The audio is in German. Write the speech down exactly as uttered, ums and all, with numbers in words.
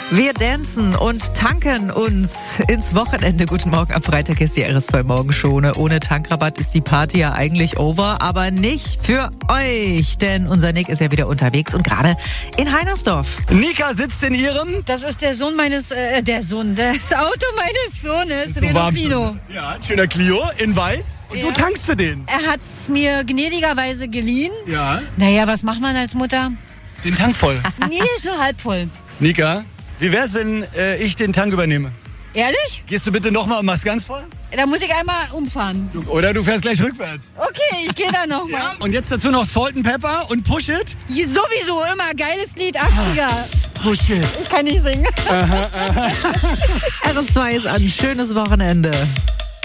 Wir dancen und tanken uns ins Wochenende. Guten Morgen, am Freitag ist die R S zwei Morgenschone. Ohne Tankrabatt ist die Party ja eigentlich over, aber nicht für euch, denn unser Nick ist ja wieder unterwegs und gerade in Heinersdorf. Nika sitzt in ihrem... Das ist der Sohn meines, äh, der Sohn, das Auto meines Sohnes, So Renault warm Clio. schon. Ja, ein schöner Clio in weiß. Und Ja. du tankst für den. Er hat's mir gnädigerweise geliehen. Ja. Naja, was macht man als Mutter? Den Tank voll. Nee, ist nur halb voll. Nika, wie wär's, wenn äh, ich den Tank übernehme? Ehrlich? Gehst du bitte nochmal und machst ganz voll? Da muss ich einmal umfahren. Du, oder du fährst gleich rückwärts. Okay, ich gehe da nochmal. Ja. Und jetzt dazu noch Salt and Pepper und Push It. Sowieso immer geiles Lied, achtziger. Push It. Ich kann nicht singen. R S zwei ist an. Schönes Wochenende.